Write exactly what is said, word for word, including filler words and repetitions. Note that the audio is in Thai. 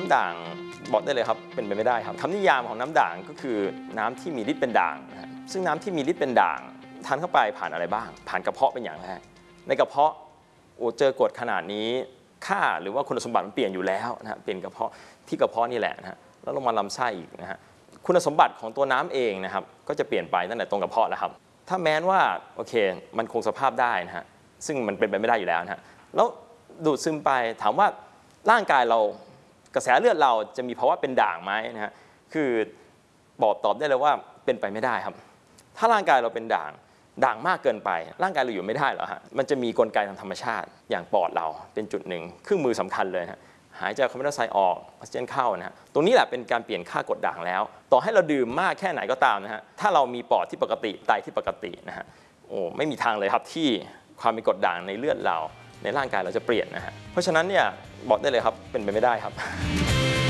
ำด่างบอกได้เลยครับเป็นไปไม่ได้ครับคำนิยามของน้ำด่างก็คือน้ำที่มีฤทธิ์เป็นด่างนะฮะซึ่งน้ำที่มีฤทธิ์เป็นด่างทานเข้าไปผ่านอะไรบ้างผ่านกระเพาะเป็นอย่างแรกในกระเพาะโอ้เจอกรดขนาดนี้ค่าหรือว่าคุณสมบัติมันเปลี่ยนอยู่แล้วนะฮะเปลี่ยนกระเพาะที่กระเพาะนี่แหละนะฮะแล้วลงมาลำไส้อีกนะฮะคุณสมบัติของตัวน้ำเองนะครับก็จะเปลี่ยนไปตั้งแต่ตรงกระเพาะแล้วครับถ้าแม้นว่าโอเคมันคงสภาพได้นะฮะซึ่งมันเป็นไปไม่ได้อยู่แล้วนะฮะแล้วดูดซึมไปถามว่าร่างกายเรากระแสเลือดเราจะมีภาวะเป็นด่างไหมนะฮะคือบอกตอบได้เลยว่าเป็นไปไม่ได้ครับถ้าร่างกายเราเป็นด่างด่างมากเกินไปร่างกายเราอยู่ไม่ได้หรอกฮะมันจะมีกลไกทางธรรมชาติอย่างปอดเราเป็นจุดหนึ่งเครื่องมือสำคัญเลยฮะหายใจคาร์บอนไดออกไซด์ออกออกซิเจนเข้านะฮะตรงนี้แหละเป็นการเปลี่ยนค่ากรดด่างแล้วต่อให้เราดื่มมากแค่ไหนก็ตามนะฮะถ้าเรามีปอดที่ปกติไตที่ปกตินะฮะโอ้ไม่มีทางเลยครับที่ความมีกรดด่างในเลือดเราในร่างกายเราจะเปลี่ยนนะฮะเพราะฉะนั้นเนี่ยบอกได้เลยครับเป็นไปไม่ได้ครับ